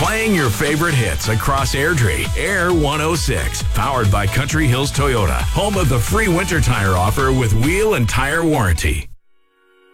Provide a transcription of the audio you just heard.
Playing your favorite hits across Airdrie. Air 106. Powered by Country Hills Toyota. Home of the free winter tire offer with wheel and tire warranty.